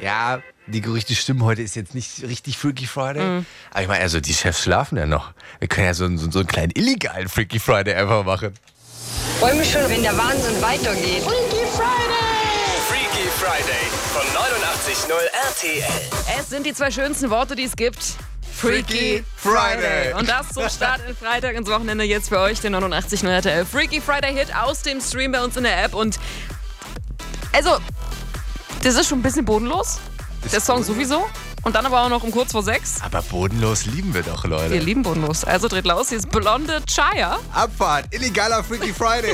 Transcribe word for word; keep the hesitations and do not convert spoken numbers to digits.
Ja, die Gerüchte stimmen, heute ist jetzt nicht richtig Freaky Friday. Mhm. Aber ich meine, also die Chefs schlafen ja noch. Wir können ja so, so, so einen kleinen illegalen Freaky Friday einfach machen. Ich freue mich schon, wenn der Wahnsinn weitergeht. Freaky Friday! Freaky Friday von neunundachtzig Komma null R T L. Es sind die zwei schönsten Worte, die es gibt. Freaky Friday. Und das zum Start in Freitag ins Wochenende jetzt für euch, den neunundachtzig Komma null R T L. Freaky Friday Hit aus dem Stream bei uns in der App. Und also, das ist schon ein bisschen bodenlos. Ist der Song bodenlos? sowieso. Und dann aber auch noch um kurz vor sechs. Aber bodenlos lieben wir doch, Leute. Wir lieben bodenlos. Also dreht los, hier ist Blonde Chaya. Abfahrt, illegaler Freaky Friday.